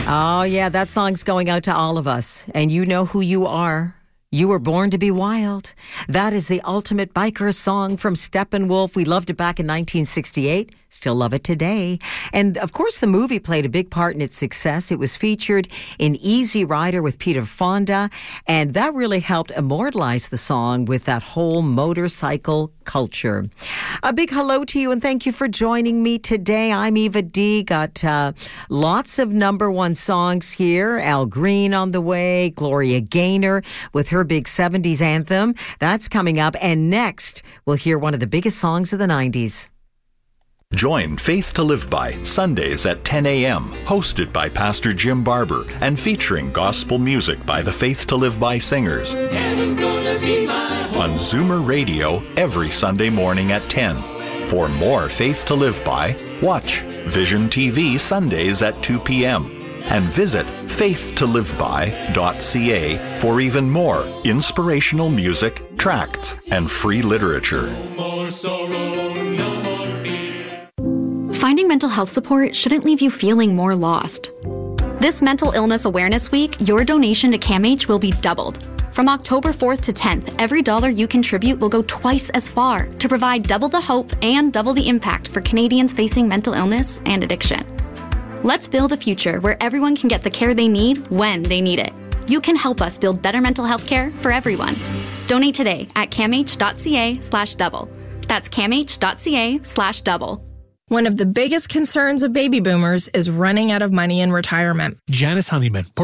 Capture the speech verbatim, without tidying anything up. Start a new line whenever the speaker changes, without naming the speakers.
Oh, yeah, that song's going out to all of us. And you know who you are. You were born to be wild. That is the ultimate biker song from Steppenwolf. We loved it back in nineteen sixty-eight. Still love it today. And, of course, the movie played a big part in its success. It was featured in Easy Rider with Peter Fonda, and that really helped immortalize the song with that whole motorcycle culture. A big hello to you, and thank you for joining me today. I'm Eva D. Got uh, lots of number one songs here. Al Green on the way, Gloria Gaynor with her big seventies anthem. That's coming up. And next, we'll hear one of the biggest songs of the nineties.
Join Faith to Live By Sundays at ten a.m., hosted by Pastor Jim Barber and featuring gospel music by the Faith to Live By singers.
Heaven's gonna be my home.
On Zoomer Radio every Sunday morning at ten. For more Faith to Live By, watch Vision T V Sundays at two p.m. and visit faith to live by dot c a for even more inspirational music, tracts, and free literature.
No more sorrow, no more fear.
Finding mental health support shouldn't leave you feeling more lost. This Mental Illness Awareness Week, your donation to CAMH will be doubled. From October fourth to tenth, every dollar you contribute will go twice as far to provide double the hope and double the impact for Canadians facing mental illness and addiction. Let's build a future where everyone can get the care they need when they need it. You can help us build better mental health care for everyone. Donate today at camh dot c a slash double. That's camh dot c a slash double.
One of the biggest concerns of baby boomers is running out of money in retirement.
Janice Honeyman,